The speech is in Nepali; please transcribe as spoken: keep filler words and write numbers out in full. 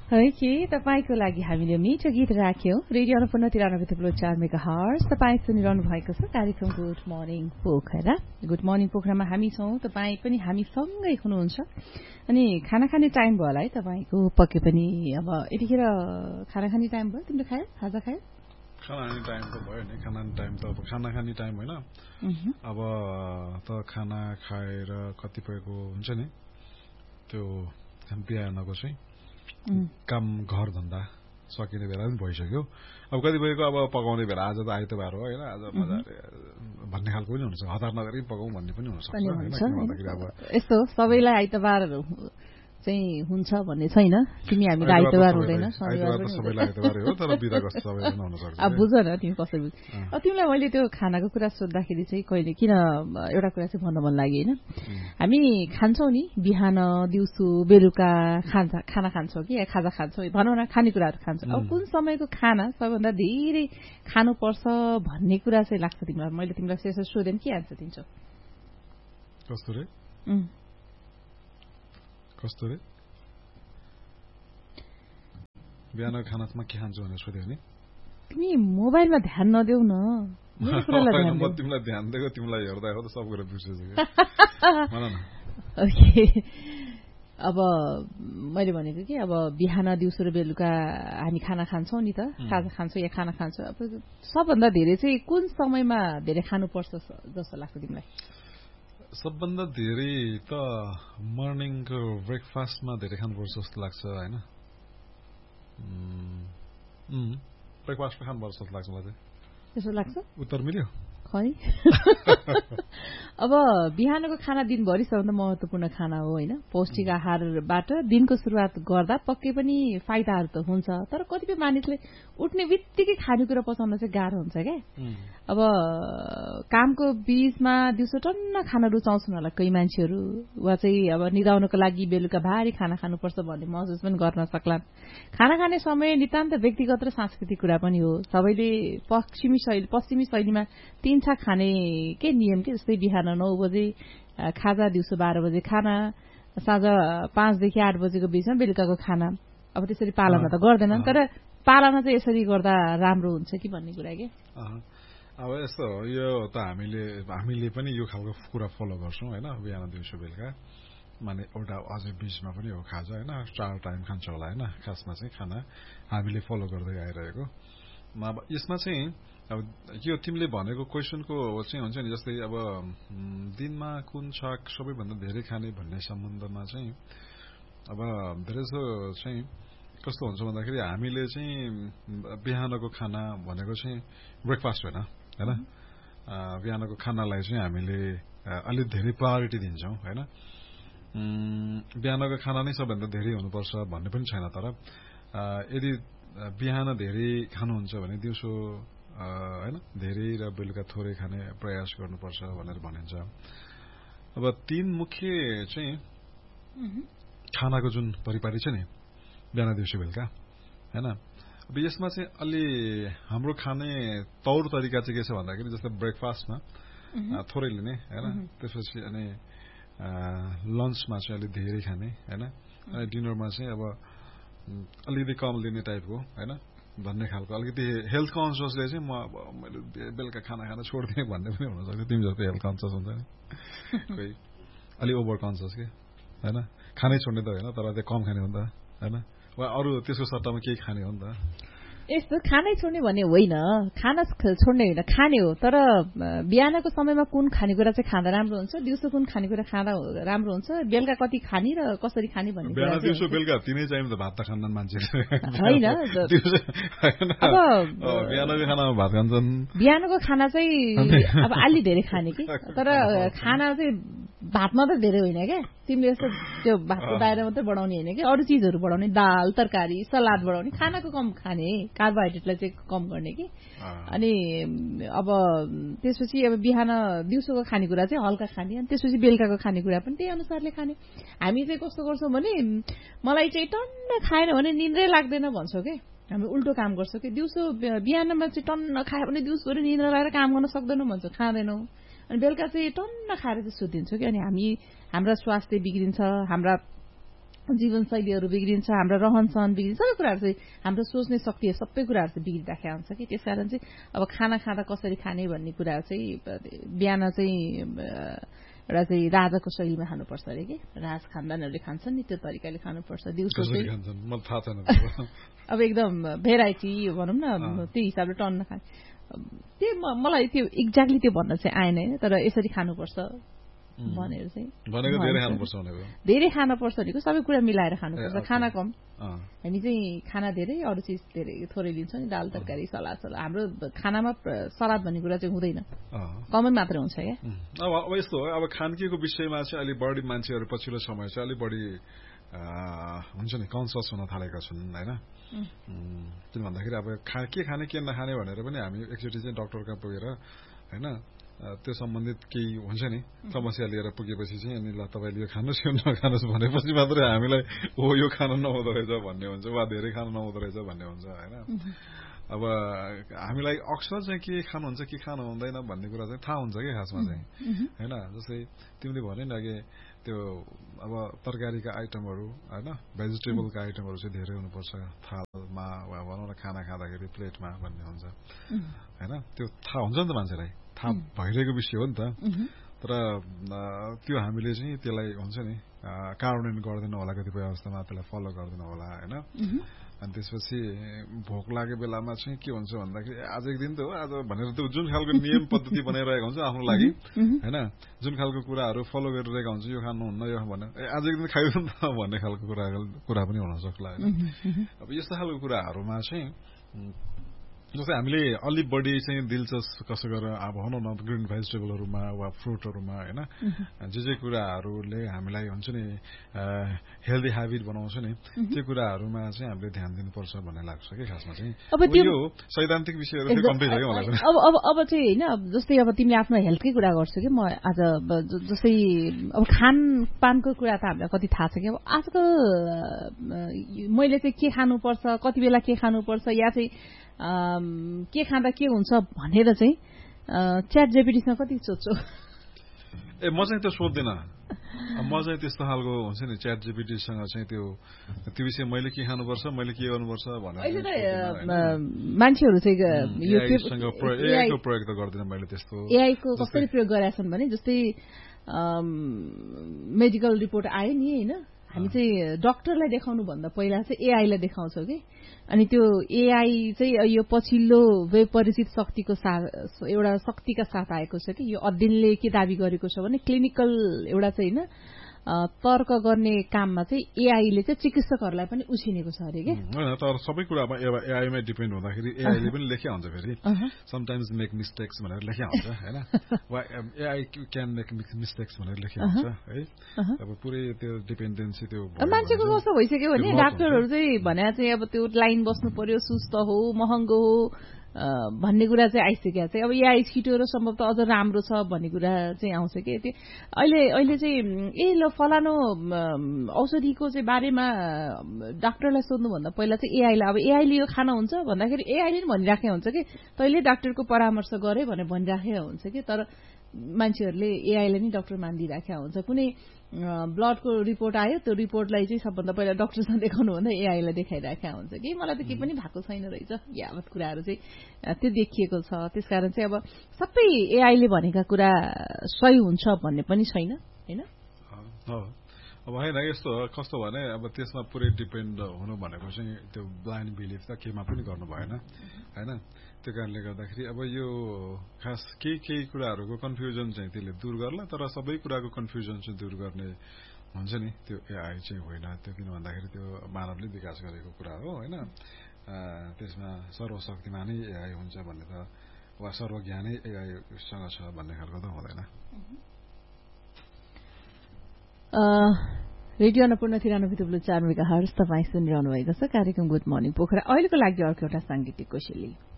है कि तपाईँको लागि हामीले मिठो गीत राख्यौं रेडियो अर्पण तिरानब्बे थुप्रो चार मेगा हर्ज तपाईँ सुनिरहनु भएको छ कार्यक्रम good morning Pokhara. Good morning पोखरामा हामी छौं, तपाईँ पनि हामी सँगै हुनुहुन्छ। अनि खाना खाने टाइम भयो होला है तपाईँको, पक्कै पनि अब यतिखेर खाना खाने टाइम भयो, तिमीले खायौ, खाजा खायौ? खाना खाने टाइम त भयो नि, खाना खाने टाइम त अब खाना खाने टाइम होइन, अब त खाना खाएर कतिपयको हुन्छ नि त्यो बिहानको चाहिँ काम घर धन्दा सकिने बेला पनि भइसक्यो। अब कतिपयको अब पकाउने बेला आज त आइतबार हो होइन, आज मजाले भन्ने खालको पनि हुन्छ, हतार नगरी पकाउँ भन्ने पनि हुनसक्छ। यस्तो सबैलाई आइतबार चाहिँ हुन्छ भन्ने छैन, तिमी हामीलाई आइतबार हुँदैन, अब बुझ न तिमी कसरी बुझ। अब तिमीलाई मैले त्यो खानाको कुरा सोद्धाखेरि चाहिँ कहिले किन एउटा कुरा चाहिँ भन्न मन लाग्यो होइन, हामी खान्छौँ नि बिहान दिउँसो बेलुका खान्छ खाना खान्छौँ कि खाजा खान्छौँ भनौँ न, खानेकुराहरू खान्छौँ। अब कुन समयको खाना सबैभन्दा धेरै खानुपर्छ भन्ने कुरा चाहिँ लाग्छ तिमीलाई? मैले तिमीलाई यसो सोधेँ, के आन्सर दिन्छौ? कस्तो रे कस्तो रे बिहान खानामा के खान्छौ भनेर सोध्यो नि तिमी मोबाइलमा ध्यान नदेऊ न, म तिमीलाई ध्यान दिएको, तिमीलाई हेर्दा हेर्दा सब कुरा बिर्सेछु। अब मैले भनेको कि अब बिहान दिउँसो र बेलुका हामी खाना खान्छौँ नि त, खाजा खान्छौँ या खाना खान्छौँ, अब सबभन्दा धेरै चाहिँ कुन समयमा धेरै खानुपर्छ जस्तो लाग्छ तिमीलाई? सबभन्दा धेरै त मर्निङको ब्रेकफास्टमा धेरै खानुपर्छ जस्तो लाग्छ होइन, ब्रेकफास्टमा खानुपर्छ जस्तो लाग्छ मलाई चाहिँ। त्यसो लाग्छ? उत्तर मिल्यो खै। अब बिहानको खाना दिनभरि सबभन्दा महत्वपूर्ण खाना हो होइन, पौष्टिक आहारबाट दिनको सुरुवात गर्दा पक्कै पनि फाइदाहरू त हुन्छ, तर कतिपय मानिसले उठ्ने बित्तिकै खानेकुरा पचाउन चाहिँ गाह्रो हुन्छ क्या। अब कामको बीचमा दिउँसो टन्न खान रुचाउँछन् होला कोही मान्छेहरू, वा चाहिँ अब निदाउनको लागि बेलुका भारी खाना खानुपर्छ भन्ने महसुस पनि गर्न सक्लान्। खाना खाने समय नितान्त व्यक्तिगत र सांस्कृतिक कुरा पनि हो। सबैले पश्चिमी शैली पश्चिमी शैलीमा तीन छाक खाने के नियम के, जस्तै बिहान नौ बजे खाजा, दिउँसो बाह्र बजे खाना, साँझ पाँचदेखि आठ बजेको बीचमा बेलुकाको खाना। अब त्यसरी पालना त गर्दैनन्, तर पालना चाहिँ यसरी गर्दा राम्रो हुन्छ कि भन्ने कुरा के। अब यस्तो हो, यो त हामीले हामीले पनि यो खालको कुरा फलो गर्छौँ होइन, बिहान दिउँसो बेलुका माने एउटा अझै बीचमा पनि हो खाजा होइन, चार टाइम खान्छ होला होइन, खासमा चाहिँ खाना हामीले फलो गर्दै आइरहेको। अब यसमा चाहिँ अब यो तिमीले भनेको क्वेसनको चाहिँ हुन्छ नि, जस्तै अब दिनमा कुन छाक सबैभन्दा धेरै खाने भन्ने सम्बन्धमा चाहिँ अब धेरै जसो चाहिँ कस्तो हुन्छ भन्दाखेरि हामीले चाहिँ बिहानको खाना भनेको चाहिँ ब्रेकफास्ट होइन होइन, बिहानको खानालाई चाहिँ हामीले अलिक धेरै प्रायोरिटी दिन्छौँ होइन। बिहानको खाना नै सबभन्दा धेरै हुनुपर्छ भन्ने पनि छैन, तर यदि बिहान धेरै खानुहुन्छ भने दिउँसो होइन धेरै र बेलुका थोरै खाने प्रयास गर्नुपर्छ भनेर भनिन्छ। अब तीन मुख्य चाहिँ खानाको जुन परिपाटी छ नि बिहान दिउँसो बेलुका होइन, अब यसमा चाहिँ अलि हाम्रो खाने तौर तरिका चाहिँ के छ भन्दाखेरि जस्तै ब्रेकफास्टमा थोरै लिने होइन, त्यसपछि अनि लन्चमा चाहिँ अलिक धेरै खाने होइन, अनि डिनरमा चाहिँ अब अलिकति कम लिने टाइपको होइन भन्ने खालको। अलिकति हेल्थ कन्सियसले चाहिँ म अब मैले बेलुका खाना खान छोडिदिएँ भन्ने पनि हुनसक्छ, तिमी जस्तो हेल्थ कन्सियस हुन्छ नि कोही अलिक ओभर कन्सियस के होइन, खानै छोड्ने त होइन तर त्यो कम खाने हो नि त होइन, वा अरू त्यसको सट्टामा केही खाने हो नि त। यस्तो खानै छोड्ने भन्ने होइन, खाना छोड्ने होइन, खाने हो, तर बिहानको समयमा कुन खानेकुरा चाहिँ खाँदा राम्रो हुन्छ, दिउँसो कुन खानेकुरा खाँदा राम्रो हुन्छ, बेलुका कति खाने र कसरी खाने भन्ने कुरा। बिहान दिउँसो बेलुका तिनै टाइम त भात त खान्छन् मान्छेले होइन, अब बिहानको खानामा भात खान्छन्, बिहानको खाना चाहिँ अब अलि धेरै खाने कि, तर खाना चाहिँ भात मात्रै धेरै होइन क्या, तिमीले यस्तो त्यो भातको दायरा मात्रै बढाउने होइन कि, अरू चिजहरू बढाउने, दाल तरकारी सलाद बढाउने, खानाको कम खाने, कार्बोहाइड्रेटलाई चाहिँ कम गर्ने कि। अनि अब त्यसपछि अब बिहान दिउँसोको खानेकुरा चाहिँ हल्का खाने, अनि त्यसपछि बेलुकाको खानेकुरा पनि त्यही अनुसारले खाने। हामी चाहिँ कस्तो गर्छौँ भने मलाई चाहिँ टन्न खाएन भने निन्द्रै लाग्दैन भन्छौँ कि, हामी उल्टो काम गर्छौँ कि, दिउँसो बिहानमा चाहिँ टन्न खायो भने दिउँसो निन्द्रा लगाएर काम गर्न सक्दैनौँ भन्छौँ, खाँदैनौँ, अनि बेलुका चाहिँ टन्न खाएर चाहिँ सुतिन्छौँ कि, अनि हामी हाम्रा स्वास्थ्य बिग्रिन्छ, हाम्रा जीवनशैलीहरू बिग्रिन्छ, हाम्रो रहनसहन बिग्रिन्छ, सबै कुराहरू चाहिँ हाम्रो सोच्ने शक्ति सबै कुराहरू चाहिँ बिग्रिराखेको हुन्छ कि त्यसकारण चाहिँ अब खाना खाँदा कसरी खाने भन्ने कुरा चाहिँ बिहान चाहिँ एउटा चाहिँ राजाको शैलीमा खानुपर्छ अरे कि राज खानदानहरूले खान्छन् नि त्यो तरिकाले खानुपर्छ। दिउँसो चाहिँ अब एकदम भेराइटी भनौँ न त्यो हिसाबले टन्न खाने त्यो मलाई त्यो एक्ज्याक्टली त्यो भन्न चाहिँ आएन होइन, तर यसरी खानुपर्छ भनेर चाहिँ धेरै खानुपर्छ भनेको सबै कुरा मिलाएर खानुपर्छ। खाना कम, हामी चाहिँ खाना धेरै, अरू चिज धेरै थोरै लिन्छौँ नि, दाल तरकारी सलाद सलाद। हाम्रो खानामा सलाद भन्ने कुरा चाहिँ हुँदैन, कमै मात्रै हुन्छ क्या। अब अब यस्तो हो, अब खानकीको विषयमा चाहिँ अलिक बढी मान्छेहरू पछिल्लो समय चाहिँ अलिक बढी हुन्छ नि कन्सियस हुन थालेका छन् होइन। किन भन्दाखेरि अब खा के खाने के नखाने भनेर पनि हामी एकचोटि चाहिँ डक्टर कहाँ पुगेर होइन त्यो सम्बन्धित केही हुन्छ नि समस्या लिएर पुगेपछि चाहिँ अनि ल तपाईँले यो खानुहोस् यो नखानुहोस् भनेपछि मात्रै हामीलाई हो यो खानु नहुँदो रहेछ भन्ने हुन्छ वा धेरै खानु नहुँदो रहेछ भन्ने हुन्छ होइन। अब हामीलाई अक्सर चाहिँ के खानुहुन्छ के खानु हुँदैन भन्ने कुरा चाहिँ थाहा हुन्छ कि खासमा चाहिँ होइन। जस्तै तिमीले भने नि अघि त्यो अब तरकारीका आइटमहरू होइन भेजिटेबलका आइटमहरू चाहिँ धेरै हुनुपर्छ थालमा वा भनौँ न खाना खाँदाखेरि प्लेटमा भन्ने हुन्छ होइन। त्यो थाहा हुन्छ नि त मान्छेलाई, थाहा भइरहेको विषय हो नि त। तर त्यो हामीले चाहिँ त्यसलाई हुन्छ नि कार्यान्वयन गर्दैन होला, कतिपय अवस्थामा त्यसलाई फलो गर्दैन होला होइन। अनि त्यसपछि भोक लागेको बेलामा चाहिँ के हुन्छ भन्दाखेरि आज एक दिन त हो आज भनेर त्यो जुन खालको नियम पद्धति बनाइरहेको हुन्छ आफ्नो लागि होइन, जुन खालको कुराहरू फलो गरिरहेको हुन्छ यो खानुहुन्न यो भनेर ए आज एक दिन खाइदिउँ न त भन्ने खालको कुरा कुरा पनि हुन सक्ला होइन। अब यस्तो खालको कुराहरूमा चाहिँ जस्तै हामीले अलिक बढी चाहिँ दिलचस्प कसो गरेर अब भनौँ न ग्रिन भेजिटेबलहरूमा वा फ्रुटहरूमा होइन जे जे कुराहरूले हामीलाई हुन्छ नि हेल्दी हेबिट बनाउँछ नि त्यो कुराहरूमा चाहिँ हामीले ध्यान दिनुपर्छ भन्ने लाग्छ कि खासमा चाहिँ। अब त्यो सैद्धान्तिक विषयहरू चाहिँ कम्प्लिट भयो मलाई पनि। अब अब अब चाहिँ होइन जस्तै अब तिमीले आफ्नो हेल्थकै कुरा गर्छौ कि म आज जस्तै अब खानपानको कुरा त हामीलाई कति थाहा छ कि अब आजकल मैले चाहिँ के खानुपर्छ कति बेला के खानुपर्छ या चाहिँ के खाँदा के हुन्छ भनेर चाहिँ च्याट जिपिटीसँग कति सोध्छौ? ए म चाहिँ त्यो सोध्दिनँ, म चाहिँ त्यस्तो खालको हुन्छ नि च्याट जिपिटीसँग चाहिँ त्यो त्यो विषय मैले के खानुपर्छ मैले के गर्नुपर्छ भनेर अहिले त मान्छेहरू चाहिँ एआईको प्रयोग त गर्दिनँ मैले त्यस्तो। एआईको कसरी प्रयोग गरेका छन् भने जस्तै मेडिकल रिपोर्ट आयो नि होइन, हामी चाहिँ डक्टरलाई देखाउनु भन्दा पहिला चाहिँ एआईलाई देखाउँछौँ कि अनि त्यो एआई चाहिँ यो पछिल्लो परिचित शक्तिको साथ एउटा शक्तिका साथ आएको छ कि यो अध्ययनले के दाबी गरेको छ भने क्लिनिकल एउटा चाहिँ होइन तर्क गर्ने काममा चाहिँ एआईले चाहिँ चिकित्सकहरूलाई पनि उछिनेको छ अरे कि। तर सबै कुरामा एआईमै डिपेन्ड हुँदाखेरि एआईले पनि लेख्या हुन्छ फेरि समटाइम्स मेक मिस्टेक्स भनेर लेख्या हुन्छ होइन वा एआई क्यान मेक मिस्टेक्स भनेर लेख्या हुन्छ है। अब पुरै त्यो डिपेन्डेन्सी त्यो मान्छेको कस्तो भइसक्यो भने डाक्टरहरू चाहिँ भने चाहिँ अब त्यो लाइन बस्नु पर्यो सुस्त हो महँगो हो भन्ने कुरा चाहिँ आइसकेको चाहिँ अब एआई छिटो र सम्भवतः अझ राम्रो छ भन्ने कुरा चाहिँ आउँछ कि त्यो अहिले अहिले चाहिँ ए ल फलानो औषधिको चाहिँ बारेमा डाक्टरलाई सोध्नुभन्दा पहिला चाहिँ एआईलाई अब एआईले यो खाना हुन्छ भन्दाखेरि एआईले पनि भनिराखेको हुन्छ कि तैँले डाक्टरको परामर्श गरे भनेर भनिराखेको हुन्छ कि तर मान्छेहरूले एआईलाई नै डाक्टर मानिदिइराखेको हुन्छ। कुनै ब्लडको रिपोर्ट आयो त्यो रिपोर्टलाई चाहिँ सबभन्दा पहिला डक्टरसँग देखाउनु भन्दा एआईलाई देखाइराखेको हुन्छ कि मलाई त केही पनि भएको छैन रहेछ यावत कुराहरू चाहिँ त्यो देखिएको छ। त्यसकारण चाहिँ अब सबै एआईले भनेका कुरा सही हुन्छ भन्ने पनि छैन होइन। अब होइन यस्तो कस्तो भने अब त्यसमा पुरै डिपेन्ड हुनु भनेको चाहिँ त्यो ब्लाइन्ड बिलिफ त केमा पनि गर्नु भएन होइन। त्यो कारणले गर्दाखेरि अब यो खास केही केही कुराहरूको कन्फ्युजन चाहिँ त्यसले दूर गर्ला तर सबै कुराको कन्फ्युजन चाहिँ दूर गर्ने हुन्छ नि त्यो एआई चाहिँ होइन। त्यो किन भन्दाखेरि त्यो मानवले विकास गरेको कुरा हो होइन, त्यसमा सर्वशक्तिमानै एआई हुन्छ भन्ने त वा सर्वज्ञानै एआईसँग छ भन्ने खालको त हुँदैन। रेडियो अन्नपूर्ण तिरानब्बे थुप्रो चार मेगा हर्ज तपाईँ सुनिरहनु भएको छ कार्यक्रम गुड मर्निङ पोखरा। अहिलेको लागि अर्को एउटा साङ्गीतिक कोसेली